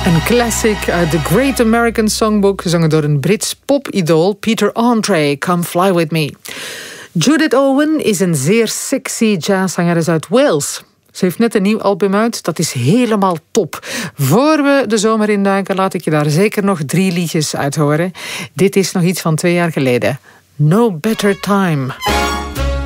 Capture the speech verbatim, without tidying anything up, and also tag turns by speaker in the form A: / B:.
A: Een classic uit The Great American Songbook, gezongen door een Brits pop-idool, Peter Andre, Come Fly With Me. Judith Owen is een zeer sexy jazzzangeres uit Wales. Ze heeft net een nieuw album uit, dat is helemaal top. Voor we de zomer induiken, laat ik je daar zeker nog drie liedjes uit horen. Dit is nog iets van twee jaar geleden. No Better Time.